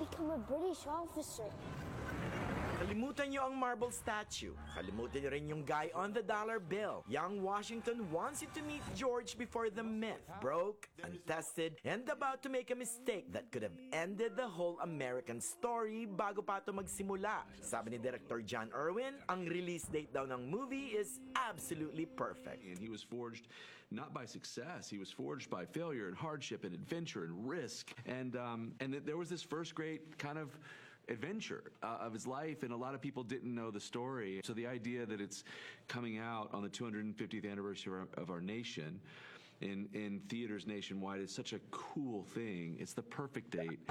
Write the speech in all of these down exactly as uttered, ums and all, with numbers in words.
become a British officer. Kalimutan niyo ang marble statue. Kalimutan niyo rin yung guy on the dollar bill. Young Washington wants you to meet George before the myth broke, untested, and about to make a mistake that could have ended the whole American story bago pa ito magsimula. Sabi ni Director John Irwin, ang release date daw ng movie is absolutely perfect. And he was forged not by success, he was forged by failure and hardship and adventure and risk. And um, and there was this first great kind of adventure uh, of his life, and a lot of people didn't know the story. So the idea that it's coming out on the two hundred fiftieth anniversary of our, of our nation in, in theaters nationwide is such a cool thing. It's the perfect date.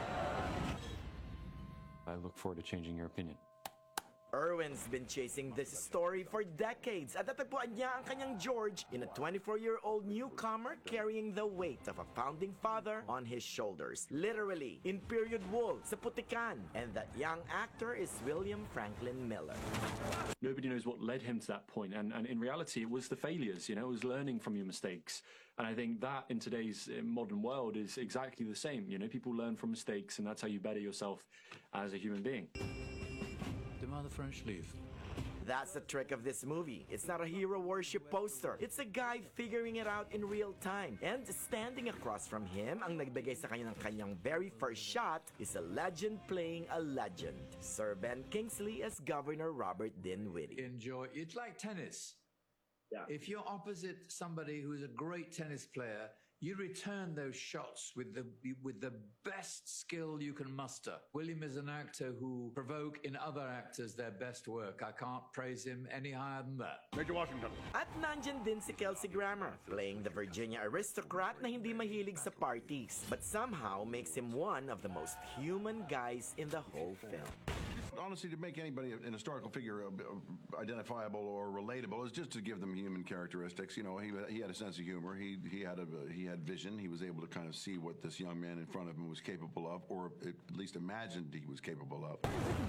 I look forward to changing your opinion. Irwin's been chasing this story for decades at natagpuan niya ang kanyang George in a twenty-four-year-old newcomer carrying the weight of a founding father on his shoulders. Literally, in period wool, sa putikan. And that young actor is William Franklin Miller. Nobody knows what led him to that point, and, and in reality it was the failures, you know, it was learning from your mistakes. And I think that in today's modern world is exactly the same. You know, people learn from mistakes, and that's how you better yourself as a human being. Demain the French leave. That's the trick of this movie. It's not a hero worship poster. It's a guy figuring it out in real time. And standing across from him, ang nagbigay sa kanya ng kanyang very first shot is a legend playing a legend. Sir Ben Kingsley as Governor Robert Dinwiddie. Enjoy. It's like tennis. Yeah. If you're opposite somebody who's a great tennis player, you return those shots with the with the best skill you can muster. William is an actor who provoke in other actors their best work. I can't praise him any higher than that. Major Washington. At nandyan din si Kelsey Grammer, playing the Virginia aristocrat na hindi mahilig sa parties, but somehow makes him one of the most human guys in the whole film. Honestly, to make anybody an historical figure uh, identifiable or relatable is just to give them human characteristics. You know, he he had a sense of humor. He he had a he had vision. He was able to kind of see what this young man in front of him was capable of, or at least imagined he was capable of.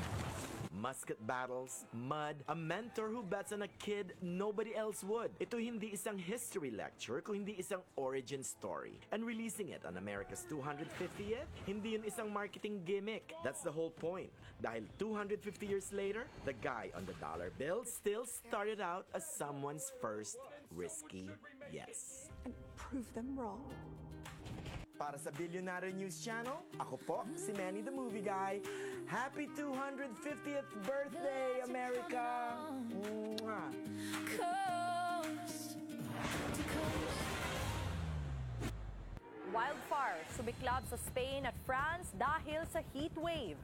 Musket battles, mud, a mentor who bets on a kid nobody else would. Ito hindi isang history lecture, kung hindi isang origin story. And releasing it on America's two hundred fiftieth, hindi yun isang marketing gimmick. That's the whole point. Dahil two hundred fifty years later, the guy on the dollar bill still started out as someone's first risky yes. And prove them wrong. Para sa Billionaire News Channel, ako po si Manny the Movie Guy. Happy two hundred fiftieth birthday, America! Mwah. Wildfire sumiklab sa Spain at France dahil sa heat wave.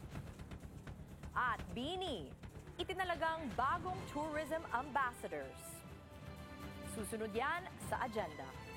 At Bini, itinalagang bagong tourism ambassadors. Susunod yan sa agenda.